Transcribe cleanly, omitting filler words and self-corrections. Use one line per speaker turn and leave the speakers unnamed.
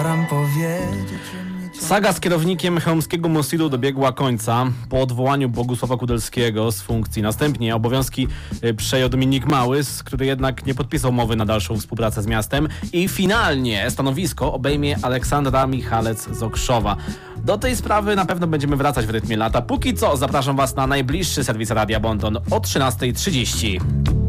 Saga z kierownikiem chełmskiego Mostilu dobiegła końca po odwołaniu Bogusława Kudelskiego z funkcji. Następnie obowiązki przejął Dominik Małys, który jednak nie podpisał umowy na dalszą współpracę z miastem. I finalnie stanowisko obejmie Aleksandra Michalec z Okrzowa. Do tej sprawy na pewno będziemy wracać w rytmie lata. Póki co zapraszam Was na najbliższy serwis Radia Bonton o 13:30.